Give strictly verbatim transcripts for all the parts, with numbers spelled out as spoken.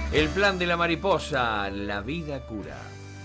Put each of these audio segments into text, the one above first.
El plan de la mariposa, la vida cura.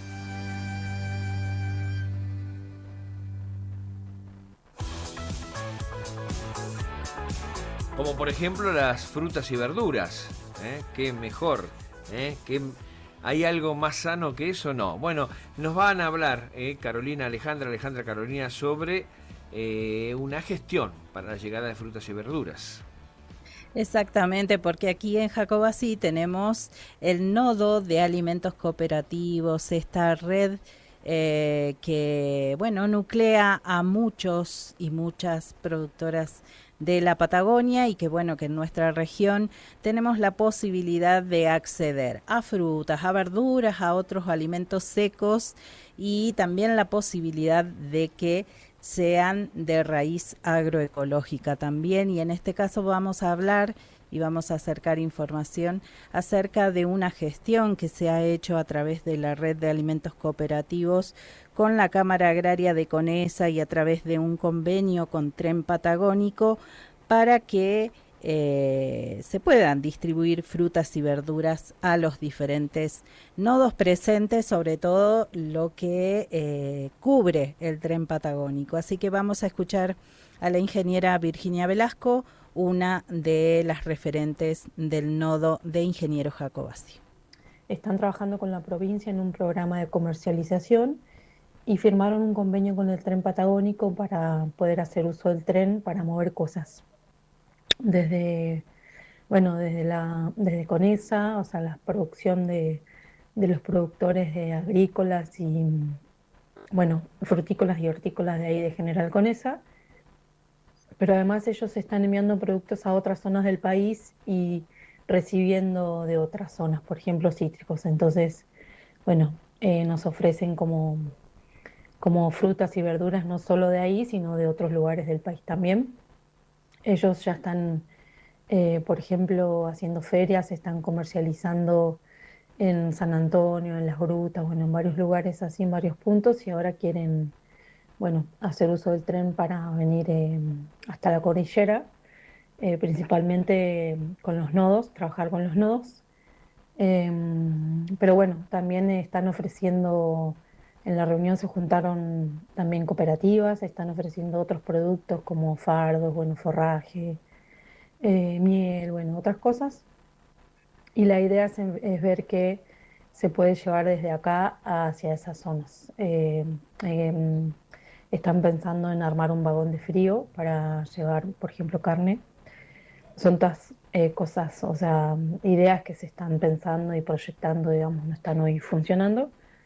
Como por ejemplo las frutas y verduras, ¿eh? ¿Qué mejor? ¿Eh? ¿Qué... ¿Hay algo más sano que eso? No. Bueno, nos van a hablar eh, Carolina Alejandra, Alejandra Carolina, sobre eh, una gestión para la llegada de frutas y verduras. Exactamente, porque aquí en Jacobací tenemos el nodo de alimentos cooperativos, esta red eh, que, bueno, nuclea a muchos y muchas productoras de la Patagonia y que, bueno, que en nuestra región tenemos la posibilidad de acceder a frutas, a verduras, a otros alimentos secos y también la posibilidad de que sean de raíz agroecológica también, y en este caso vamos a hablar y vamos a acercar información acerca de una gestión que se ha hecho a través de la red de alimentos cooperativos con la Cámara Agraria de Conesa y a través de un convenio con Tren Patagónico para que Eh, se puedan distribuir frutas y verduras a los diferentes nodos presentes, sobre todo lo que eh, cubre el Tren Patagónico. Así que vamos a escuchar a la ingeniera Virginia Velasco, una de las referentes del nodo de Ingenieros Jacobací. Están trabajando con la provincia en un programa de comercialización y firmaron un convenio con el Tren Patagónico para poder hacer uso del tren para mover cosas. Desde, bueno, desde la, desde Conesa, o sea, la producción de, de los productores de agrícolas y, bueno, frutícolas y hortícolas de ahí de General Conesa, pero además ellos están enviando productos a otras zonas del país y recibiendo de otras zonas, por ejemplo, cítricos. Entonces, bueno, eh, nos ofrecen como, como frutas y verduras no solo de ahí, sino de otros lugares del país también. Ellos ya están, eh, por ejemplo, haciendo ferias, están comercializando en San Antonio, en Las Grutas, bueno, en varios lugares así, en varios puntos, y ahora quieren, bueno, hacer uso del tren para venir eh, hasta la cordillera, eh, principalmente con los nodos, trabajar con los nodos. Eh, pero bueno, también están ofreciendo, en la reunión se juntaron también cooperativas, están ofreciendo otros productos como fardos, bueno, forraje, eh, miel, bueno, otras cosas. Y la idea es, es ver qué se puede llevar desde acá hacia esas zonas. Eh, eh, están pensando en armar un vagón de frío para llevar, por ejemplo, carne. Son todas eh, cosas, o sea, ideas que se están pensando y proyectando, digamos, no están hoy funcionando.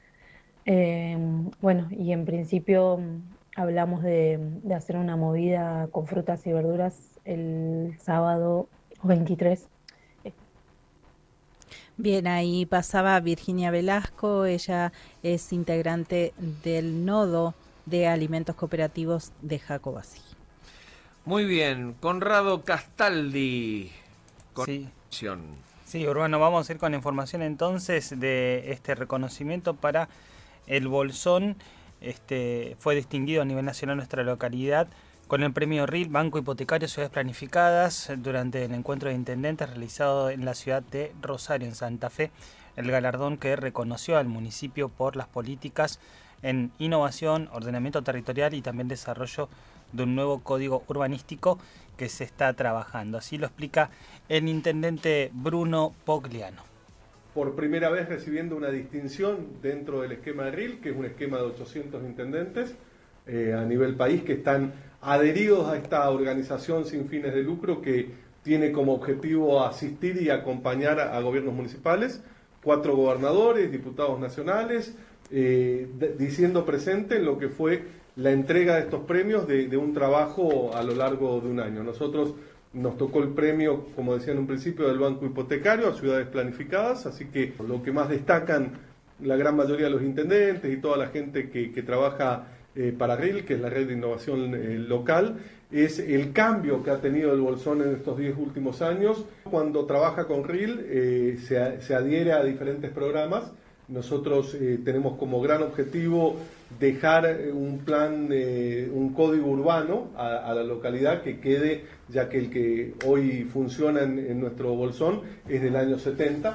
Eh, bueno, y en principio hablamos de, de hacer una movida con frutas y verduras el sábado veintitrés. Bien, ahí pasaba Virginia Velasco, ella es integrante del nodo de alimentos cooperativos de Jacobací. Muy bien, Conrado Castaldi. Con Sí. acción. Sí, Urbano, vamos a ir con la información entonces de este reconocimiento para el Bolsón. Este fue distinguido a nivel nacional en nuestra localidad con el premio R I L, Banco Hipotecario Ciudades Planificadas, durante el encuentro de intendentes realizado en la ciudad de Rosario, en Santa Fe. El galardón que reconoció al municipio por las políticas en innovación, ordenamiento territorial y también desarrollo de un nuevo código urbanístico que se está trabajando. Así lo explica el intendente Bruno Pogliano. Por primera vez recibiendo una distinción dentro del esquema de R I L, que es un esquema de ochocientos intendentes eh, a nivel país que están adheridos a esta organización sin fines de lucro que tiene como objetivo asistir y acompañar a, a gobiernos municipales, cuatro gobernadores, diputados nacionales, eh, de, diciendo presente en lo que fue la entrega de estos premios de, de un trabajo a lo largo de un año. Nosotros nos tocó el premio, como decía en un principio, del Banco Hipotecario a Ciudades Planificadas, así que lo que más destacan la gran mayoría de los intendentes y toda la gente que, que trabaja eh, para R I L, que es la red de innovación eh, local, es el cambio que ha tenido el Bolsón en estos diez últimos años. Cuando trabaja con R I L eh, se, se adhiere a diferentes programas. Nosotros eh, tenemos como gran objetivo dejar un plan, eh, un código urbano a, a la localidad que quede, ya que el que hoy funciona en, en nuestro Bolsón es del año setenta,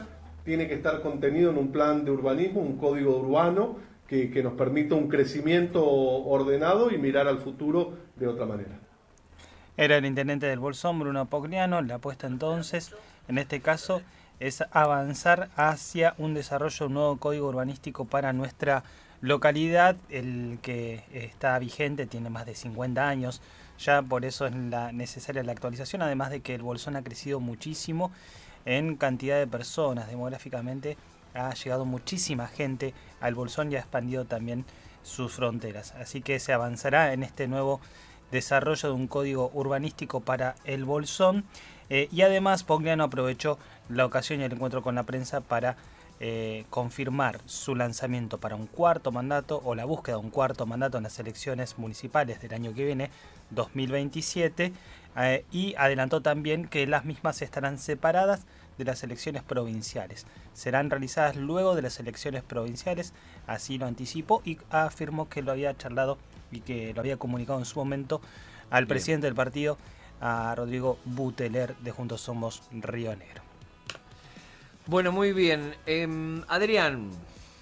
tiene que estar contenido en un plan de urbanismo, un código urbano que, que nos permita un crecimiento ordenado y mirar al futuro de otra manera. Era el intendente del Bolsón, Bruno Pogliano. La apuesta entonces, en este caso, es avanzar hacia un desarrollo de un nuevo código urbanístico para nuestra localidad, el que está vigente, tiene más de cincuenta años, ya por eso es la necesaria la actualización, además de que el Bolsón ha crecido muchísimo en cantidad de personas, demográficamente ha llegado muchísima gente al Bolsón y ha expandido también sus fronteras, así que se avanzará en este nuevo desarrollo de un código urbanístico para el Bolsón, eh, y además Pogliano aprovechó la ocasión y el encuentro con la prensa para Eh, confirmar su lanzamiento para un cuarto mandato o la búsqueda de un cuarto mandato en las elecciones municipales del año que viene, dos mil veintisiete, eh, y adelantó también que las mismas estarán separadas de las elecciones provinciales. Serán realizadas luego de las elecciones provinciales, así lo anticipó y afirmó que lo había charlado y que lo había comunicado en su momento al Bien. presidente del partido, a Rodrigo Buteler de Juntos Somos Río Negro. Bueno, muy bien. Eh, Adrián.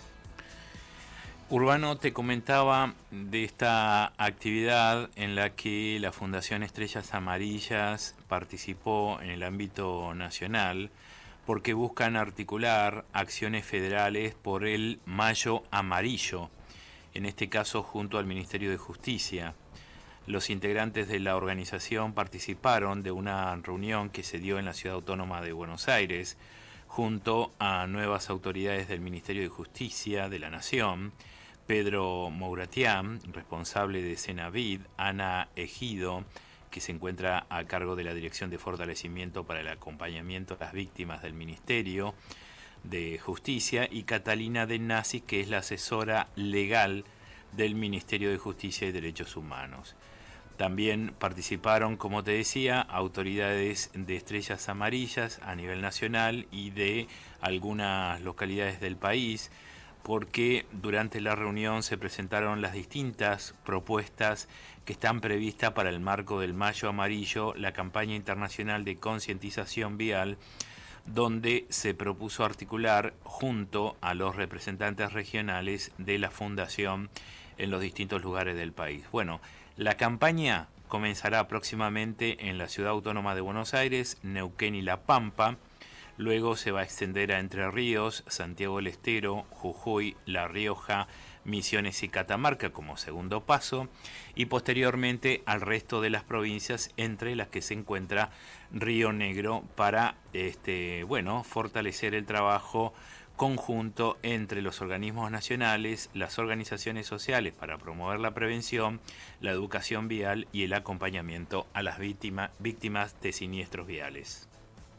Urbano, te comentaba de esta actividad en la que la Fundación Estrellas Amarillas participó en el ámbito nacional porque buscan articular acciones federales por el Mayo Amarillo, en este caso junto al Ministerio de Justicia. Los integrantes de la organización participaron de una reunión que se dio en la Ciudad Autónoma de Buenos Aires, junto a nuevas autoridades del Ministerio de Justicia de la Nación, Pedro Mouratian, responsable de Senavid, Ana Ejido, que se encuentra a cargo de la Dirección de Fortalecimiento para el Acompañamiento a las Víctimas del Ministerio de Justicia, y Catalina De Nasi, que es la asesora legal del Ministerio de Justicia y Derechos Humanos. También participaron, como te decía, autoridades de Estrellas Amarillas a nivel nacional y de algunas localidades del país, porque durante la reunión se presentaron las distintas propuestas que están previstas para el marco del Mayo Amarillo, la campaña internacional de concientización vial, donde se propuso articular junto a los representantes regionales de la Fundación en los distintos lugares del país. Bueno, la campaña comenzará próximamente en la Ciudad Autónoma de Buenos Aires, Neuquén y La Pampa. Luego se va a extender a Entre Ríos, Santiago del Estero, Jujuy, La Rioja, Misiones y Catamarca como segundo paso, y posteriormente al resto de las provincias, entre las que se encuentra Río Negro, para este, bueno, fortalecer el trabajo conjunto entre los organismos nacionales, las organizaciones sociales para promover la prevención, la educación vial y el acompañamiento a las víctimas, víctimas de siniestros viales.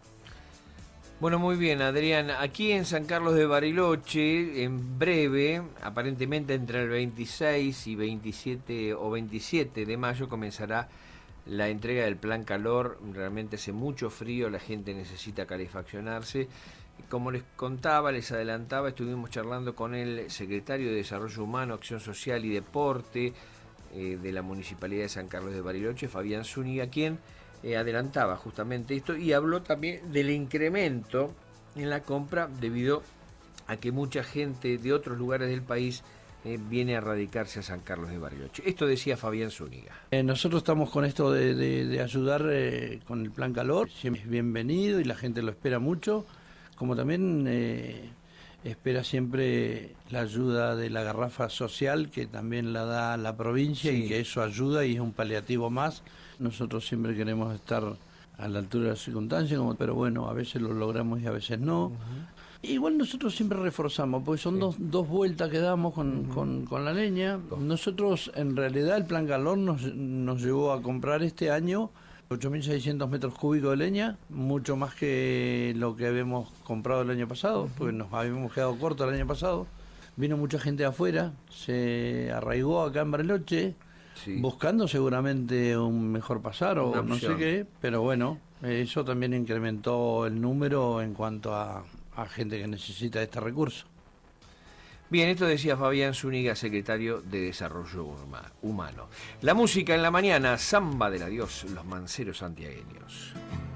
Bueno, muy bien, Adrián. Aquí en San Carlos de Bariloche, en breve, aparentemente entre el veintiséis y veintisiete o veintisiete de mayo, comenzará la entrega del Plan Calor. Realmente hace mucho frío, la gente necesita calefaccionarse. Como les contaba, les adelantaba, estuvimos charlando con el secretario de Desarrollo Humano, Acción Social y Deporte eh, de la Municipalidad de San Carlos de Bariloche, Fabián Zúñiga, quien eh, adelantaba justamente esto y habló también del incremento en la compra debido a que mucha gente de otros lugares del país eh, viene a radicarse a San Carlos de Bariloche. Esto decía Fabián Zúñiga. Eh, nosotros estamos con esto de, de, de ayudar eh, con el Plan Calor, siempre es bienvenido y la gente lo espera mucho. Como también eh, espera siempre la ayuda de la garrafa social, que también la da la provincia, sí, y que eso ayuda y es un paliativo más. Nosotros siempre queremos estar a la altura de las circunstancias, pero bueno, a veces lo logramos y a veces no. Uh-huh. Igual nosotros siempre reforzamos, porque son sí. dos, dos vueltas que damos con, uh-huh. con, con la leña. Nosotros, en realidad, el Plan Calor nos, nos llevó a comprar este año ocho mil seiscientos metros cúbicos de leña, mucho más que lo que habíamos comprado el año pasado, uh-huh. porque nos habíamos quedado cortos el año pasado. Vino mucha gente de afuera, se arraigó acá en Bariloche, sí. buscando seguramente un mejor pasar o Una no opción. sé qué, pero bueno, eso también incrementó el número en cuanto a, a gente que necesita este recurso. Bien, esto decía Fabián Zúñiga, secretario de Desarrollo Humano. La música en la mañana, Samba del Adiós, los manceros santiagueños.